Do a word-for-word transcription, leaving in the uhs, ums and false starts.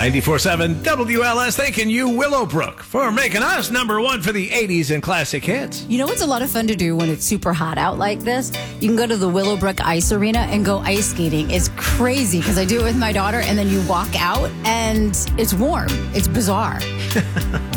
ninety-four point seven W L S thanking you, Willowbrook, for making us number one for the eighties and classic hits. You know what's a lot of fun to do when it's super hot out like this? You can go to the Willowbrook Ice Arena and go ice skating. It's crazy because I do it with my daughter, and then you walk out and it's warm. It's bizarre.